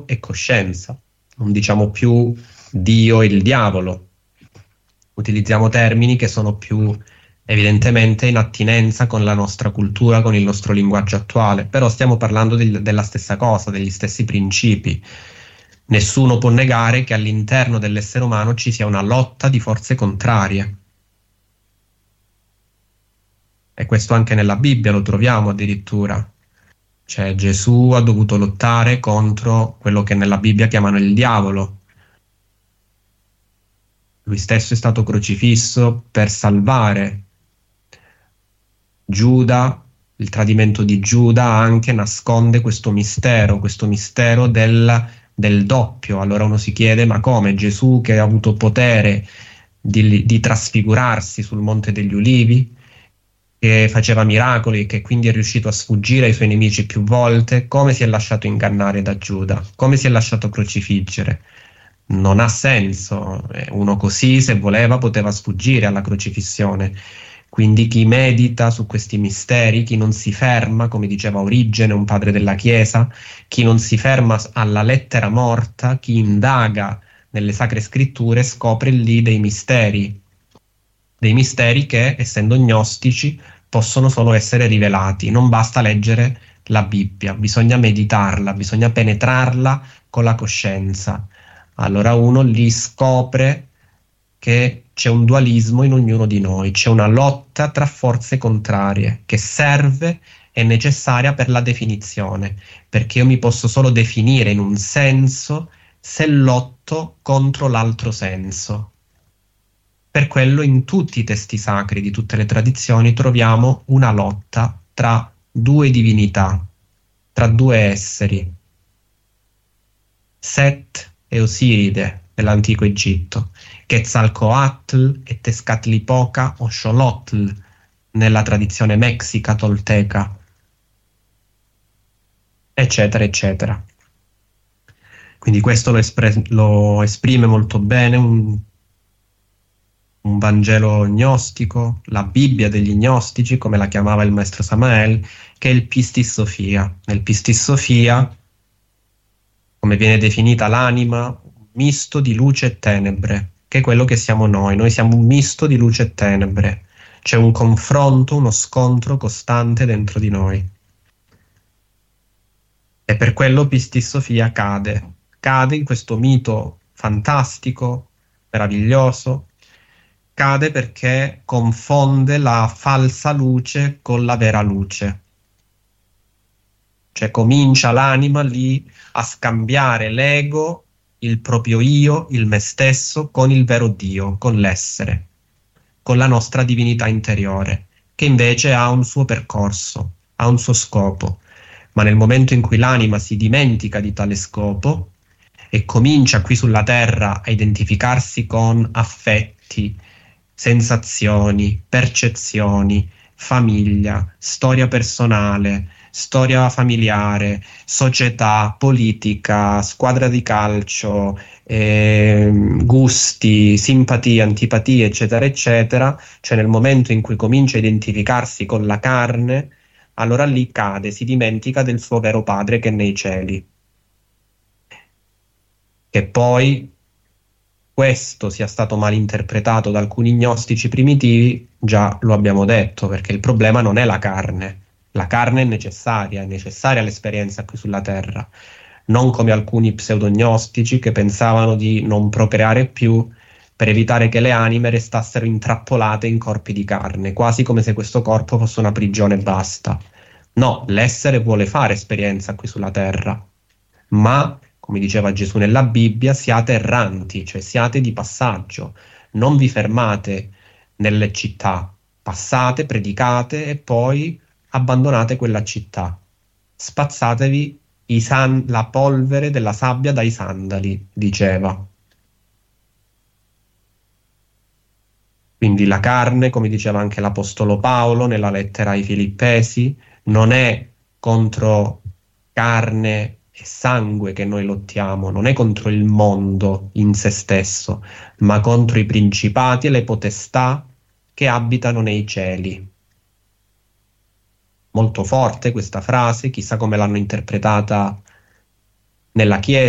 e coscienza. Non diciamo più Dio e il diavolo. Utilizziamo termini che sono più evidentemente in attinenza con la nostra cultura, con il nostro linguaggio attuale, però stiamo parlando della stessa cosa, degli stessi principi. Nessuno può negare che all'interno dell'essere umano ci sia una lotta di forze contrarie. E questo anche nella Bibbia lo troviamo addirittura. Cioè Gesù ha dovuto lottare contro quello che nella Bibbia chiamano il diavolo. Lui stesso è stato crocifisso per salvare Giuda. Il tradimento di Giuda anche nasconde questo mistero del doppio. Allora uno si chiede: ma come Gesù, che ha avuto potere di trasfigurarsi sul Monte degli Ulivi, che faceva miracoli e che quindi è riuscito a sfuggire ai suoi nemici più volte, come si è lasciato ingannare da Giuda? Come si è lasciato crocifiggere? Non ha senso. Uno così, se voleva, poteva sfuggire alla crocifissione. Quindi chi medita su questi misteri, chi non si ferma, come diceva Origene, un padre della Chiesa, chi non si ferma alla lettera morta, chi indaga nelle sacre scritture, scopre lì dei misteri che, essendo gnostici, possono solo essere rivelati. Non basta leggere la Bibbia, bisogna meditarla, bisogna penetrarla con la coscienza. Allora uno lì scopre che c'è un dualismo in ognuno di noi, c'è una lotta tra forze contrarie che serve e necessaria per la definizione, perché io mi posso solo definire in un senso se lotto contro l'altro senso. Per quello in tutti i testi sacri di tutte le tradizioni troviamo una lotta tra due divinità, tra due esseri, Set e Osiride dell'antico Egitto, Quetzalcoatl e Tezcatlipoca o Xolotl nella tradizione mexica tolteca, eccetera, eccetera. Quindi questo lo esprime molto bene un Vangelo gnostico, la Bibbia degli gnostici, come la chiamava il maestro Samael, che è il Pistis Sophia. Nel Pistis Sophia, come viene definita l'anima, un misto di luce e tenebre, che è quello che siamo noi. Noi siamo un misto di luce e tenebre. C'è un confronto, uno scontro costante dentro di noi. E per quello Pistis Sophia cade in questo mito fantastico, meraviglioso. Cade perché confonde la falsa luce con la vera luce. Cioè comincia l'anima lì a scambiare l'ego, il proprio io, il me stesso, con il vero Dio, con l'essere, con la nostra divinità interiore, che invece ha un suo percorso, ha un suo scopo. Ma nel momento in cui l'anima si dimentica di tale scopo e comincia qui sulla terra a identificarsi con affetti, sensazioni, percezioni, famiglia, storia personale, storia familiare, società, politica, squadra di calcio, gusti, simpatie, antipatie, eccetera, eccetera, cioè nel momento in cui comincia a identificarsi con la carne, allora lì cade, si dimentica del suo vero padre che è nei cieli. Che poi questo sia stato mal interpretato da alcuni gnostici primitivi, già lo abbiamo detto, perché il problema non è la carne è necessaria l'esperienza qui sulla terra, non come alcuni pseudognostici che pensavano di non procreare più per evitare che le anime restassero intrappolate in corpi di carne, quasi come se questo corpo fosse una prigione e basta. No, l'essere vuole fare esperienza qui sulla terra, ma come diceva Gesù nella Bibbia, siate erranti, cioè siate di passaggio, non vi fermate nelle città, passate, predicate e poi abbandonate quella città. Spazzatevi la polvere della sabbia dai sandali, diceva. Quindi la carne, come diceva anche l'Apostolo Paolo nella lettera ai Filippesi, non è contro carne e sangue che noi lottiamo, non è contro il mondo in se stesso, ma contro i principati e le potestà che abitano nei cieli. Molto forte questa frase, chissà come l'hanno interpretata nella Chiesa.